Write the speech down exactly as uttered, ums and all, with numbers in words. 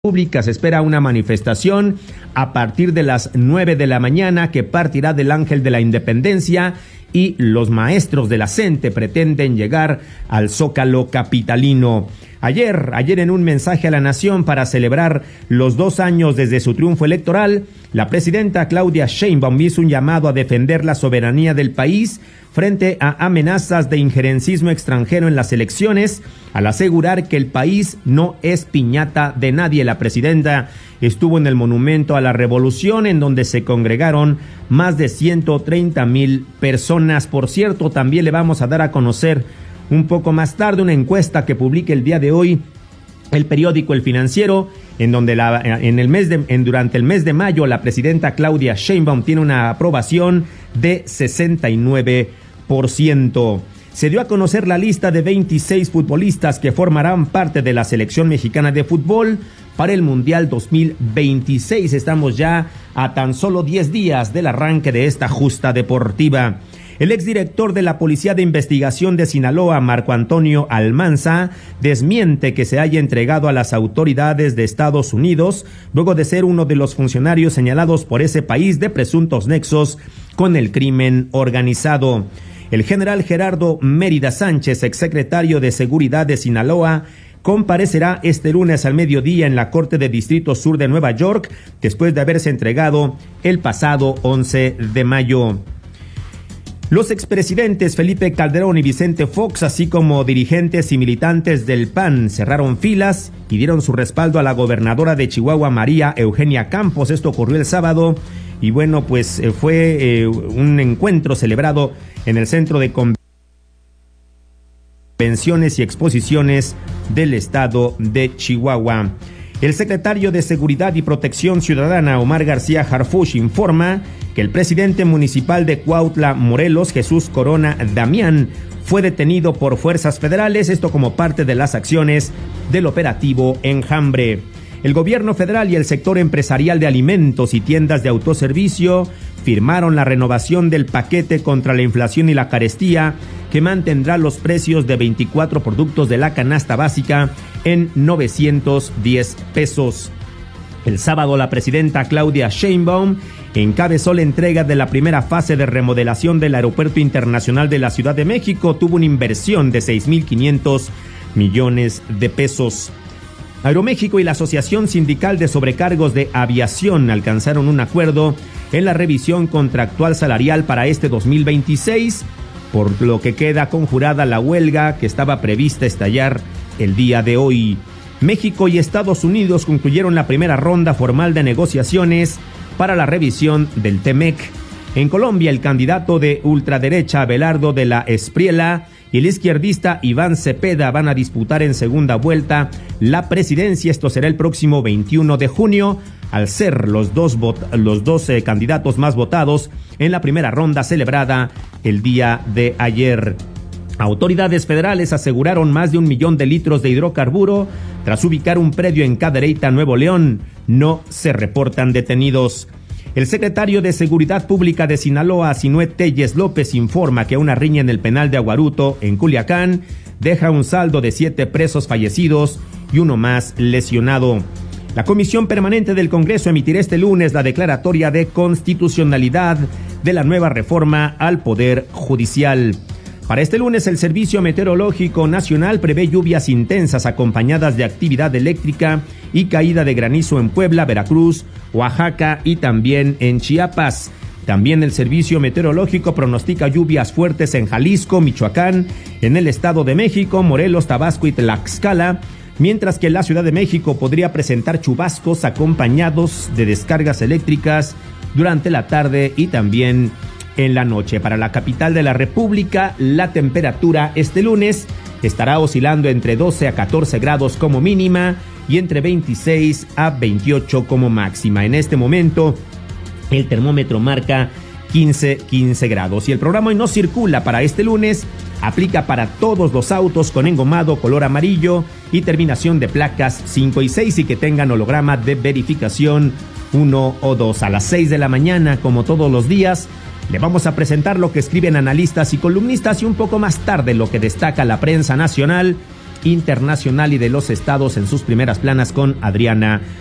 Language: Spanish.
Pública. Se espera una manifestación a partir de las nueve de la mañana que partirá del Ángel de la Independencia y los maestros de la CENTE pretenden llegar al Zócalo capitalino. Ayer, ayer en un mensaje a la nación para celebrar los dos años desde su triunfo electoral, la presidenta Claudia Sheinbaum hizo un llamado a defender la soberanía del país frente a amenazas de injerencismo extranjero en las elecciones, al asegurar que el país no es piñata de nadie. La presidenta estuvo en el Monumento a la Revolución, en donde se congregaron más de ciento treinta mil personas. Por cierto, también le vamos a dar a conocer un poco más tarde una encuesta que publica el día de hoy el periódico El Financiero, en donde la, en el mes de, en, durante el mes de mayo la presidenta Claudia Sheinbaum tiene una aprobación de sesenta y nueve por ciento. Se dio a conocer la lista de veintiséis futbolistas que formarán parte de la selección mexicana de fútbol para el Mundial dos mil veintiséis. Estamos ya a tan solo diez días del arranque de esta justa deportiva. El exdirector de la Policía de Investigación de Sinaloa, Marco Antonio Almanza, desmiente que se haya entregado a las autoridades de Estados Unidos luego de ser uno de los funcionarios señalados por ese país de presuntos nexos con el crimen organizado. El general Gerardo Mérida Sánchez, exsecretario de Seguridad de Sinaloa, comparecerá este lunes al mediodía en la Corte de Distrito Sur de Nueva York, después de haberse entregado el pasado once de mayo. Los expresidentes Felipe Calderón y Vicente Fox, así como dirigentes y militantes del P A N, cerraron filas y dieron su respaldo a la gobernadora de Chihuahua, María Eugenia Campos. Esto ocurrió el sábado y bueno, pues fue eh, un encuentro celebrado en el Centro de Convenciones y Exposiciones del estado de Chihuahua. El secretario de Seguridad y Protección Ciudadana, Omar García Harfuch, informa que el presidente municipal de Cuautla, Morelos, Jesús Corona Damián, fue detenido por fuerzas federales, esto como parte de las acciones del operativo Enjambre. El gobierno federal y el sector empresarial de alimentos y tiendas de autoservicio firmaron la renovación del paquete contra la inflación y la carestía, que mantendrá los precios de veinticuatro productos de la canasta básica en novecientos diez pesos. El sábado, la presidenta Claudia Sheinbaum encabezó la entrega de la primera fase de remodelación del Aeropuerto Internacional de la Ciudad de México. Tuvo una inversión de seis mil quinientos millones de pesos. Aeroméxico y la Asociación Sindical de Sobrecargos de Aviación alcanzaron un acuerdo en la revisión contractual salarial para este dos mil veintiséis, por lo que queda conjurada la huelga que estaba prevista estallar el día de hoy. México y Estados Unidos concluyeron la primera ronda formal de negociaciones para la revisión del TEMEC. En Colombia, el candidato de ultraderecha Abelardo de la Espriella y el izquierdista Iván Cepeda van a disputar en segunda vuelta la presidencia. Esto será el próximo veintiuno de junio, al ser los dos, vot- los dos eh, candidatos más votados en la primera ronda celebrada el día de ayer. Autoridades federales aseguraron más de un millón de litros de hidrocarburo tras ubicar un predio en Cadereyta, Nuevo León. No se reportan detenidos. El secretario de Seguridad Pública de Sinaloa, Sinué Telles López, informa que una riña en el penal de Aguaruto, en Culiacán, deja un saldo de siete presos fallecidos y uno más lesionado. La Comisión Permanente del Congreso emitirá este lunes la declaratoria de constitucionalidad de la nueva reforma al Poder Judicial. Para este lunes, el Servicio Meteorológico Nacional prevé lluvias intensas acompañadas de actividad eléctrica y caída de granizo en Puebla, Veracruz, Oaxaca y también en Chiapas. También el Servicio Meteorológico pronostica lluvias fuertes en Jalisco, Michoacán, en el Estado de México, Morelos, Tabasco y Tlaxcala, mientras que la Ciudad de México podría presentar chubascos acompañados de descargas eléctricas durante la tarde y también en la noche. Para la capital de la República, la temperatura este lunes estará oscilando entre doce a catorce grados como mínima y entre veintiséis a veintiocho como máxima. En este momento, el termómetro marca quince, quince grados. Y el programa Hoy No Circula para este lunes aplica para todos los autos con engomado color amarillo y terminación de placas cinco y seis y que tengan holograma de verificación uno o dos. A las seis de la mañana, como todos los días, le vamos a presentar lo que escriben analistas y columnistas y un poco más tarde lo que destaca la prensa nacional internacional y de los estados en sus primeras planas con Adriana